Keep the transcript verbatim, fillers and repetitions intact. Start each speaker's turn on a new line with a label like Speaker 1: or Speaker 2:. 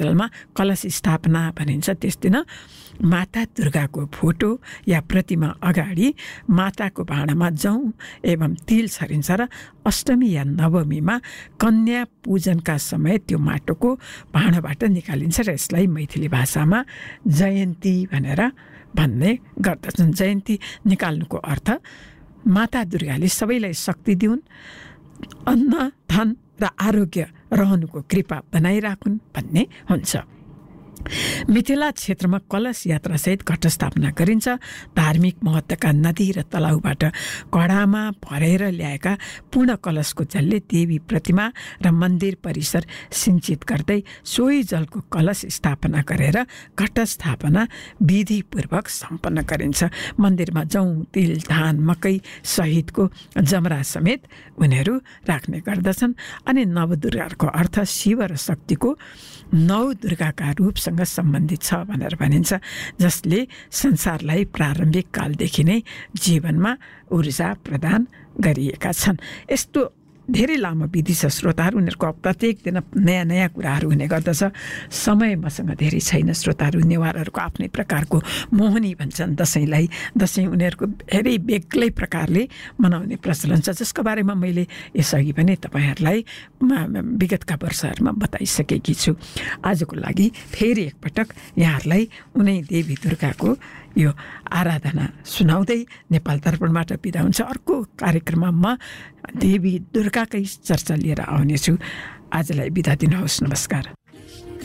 Speaker 1: अञ्चलमा कलश स्थापना भनिन्छ। त्यस दिन माता दुर्गाको फोटो या प्रतिमा अगाडि माताको भाँडामा जौँ एवं तिल छरिन्छ र अष्टमी या नवमीमा कन्या पूजनका समय त्यो माटोको भाँडाबाट निकालिन्छ र यसलाई मैथिली भाषामा जयन्ती भनेर भन्ने गर्दछन्। जयन्ती निकाल्नुको अर्थ माता दुर्गाले सबैलाई शक्ति दिउन्, अन्न धन र आरोग्य रहनुको कृपा बनाइराखुन् भन्ने हुन्छ। मिथिला क्षेत्रमा कलश यात्रासहित घट स्थापना गरिन्छ। धार्मिक महत्त्वका नदी र तलाउबाट कडामा भरेर ल्याएका पूर्ण कलशको जलले देवी प्रतिमा र मन्दिर परिसर सिंचित गर्दै सोही जलको कलश स्थापना गरेर घट स्थापना विधिपूर्वक सम्पन्न गरिन्छ। मन्दिरमा जौँ तिल धान मकै सहितको जमरा समेत उनीहरू राख्ने गर्दछन्। अनि नवदुर्गाको अर्थ शिव र शक्तिको नौ दुर्गाका रूपसँग सम्बन्धित छ भनेर भनिन्छ, जसले संसारलाई प्रारम्भिक कालदेखि नै जीवनमा ऊर्जा प्रदान गरिएका छन्। यस्तो धेरै लामो विधि छ श्रोताहरू, उनीहरूको प्रत्येक दिन नयाँ नयाँ कुराहरू हुने गर्दछ। समय मसँग धेरै छैन श्रोताहरू। नेवारहरूको आफ्नै प्रकारको मोहनी भन्छन् दसैँलाई। दसैँ उनीहरूको धेरै बेग्लै प्रकारले मनाउने प्रचलन छ, जसको बारेमा मैले यसअघि पनि तपाईँहरूलाई विगतका वर्षहरूमा बताइसकेकी छु। आजको लागि फेरि एकपटक यहाँहरूलाई उनै देवी दुर्गाको यो आराधना सुनाउँदै नेपाल दर्पणबाट बिदा हुन्छ। अर्को कार्यक्रममा म देवी दुर्गाकै चर्चा लिएर आउनेछु। आजलाई बिदा दिनुहोस्। नमस्कार।